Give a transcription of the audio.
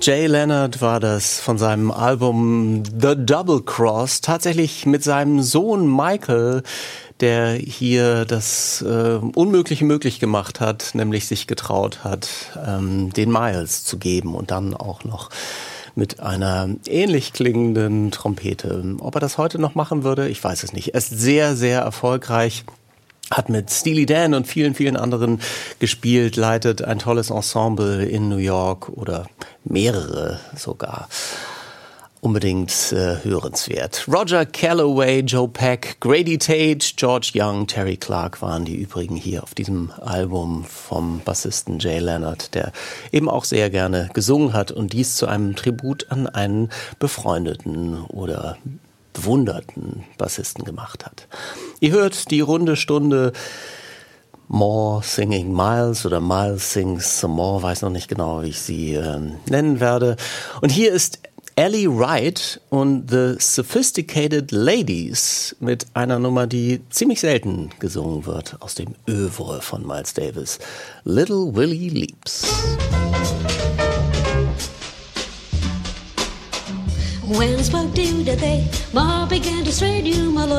Jay Leonard war das von seinem Album The Double Cross, tatsächlich mit seinem Sohn Michael, der hier das Unmögliche möglich gemacht hat, nämlich sich getraut hat, den Miles zu geben und dann auch noch mit einer ähnlich klingenden Trompete. Ob er das heute noch machen würde, ich weiß es nicht. Er ist sehr, sehr erfolgreich. Hat mit Steely Dan und vielen, vielen anderen gespielt, leitet ein tolles Ensemble in New York oder mehrere sogar. Unbedingt hörenswert. Roger Calloway, Joe Pack, Grady Tate, George Young, Terry Clark waren die übrigen hier auf diesem Album vom Bassisten Jay Leonard, der eben auch sehr gerne gesungen hat und dies zu einem Tribut an einen befreundeten oder bewunderten Bassisten gemacht hat. Ihr hört die runde Stunde More Singing Miles oder Miles Sings Some More, weiß noch nicht genau, wie ich sie nennen werde. Und hier ist Ellie Wright und The Sophisticated Ladies mit einer Nummer, die ziemlich selten gesungen wird, aus dem Œuvre von Miles Davis. Little Willie Leaps. When I spoke to you today, Ma began to straighten you, my lord.